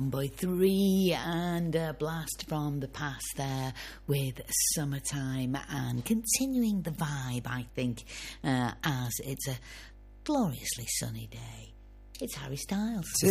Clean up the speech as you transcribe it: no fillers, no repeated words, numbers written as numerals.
Cabin Boy 3 and a blast from the past there with Summertime, and continuing the vibe, I think, as it's a gloriously sunny day. It's Harry Styles.